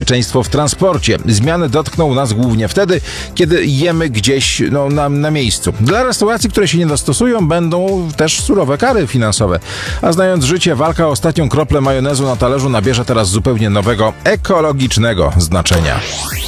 bezpieczeństwo w transporcie. Zmiany dotkną nas głównie wtedy, kiedy jemy gdzieś na miejscu. Dla restauracji, które się nie dostosują, będą też surowe kary finansowe. A znając życie, walka o ostatnią kroplę majonezu na talerzu nabierze teraz zupełnie nowego, ekologicznego znaczenia.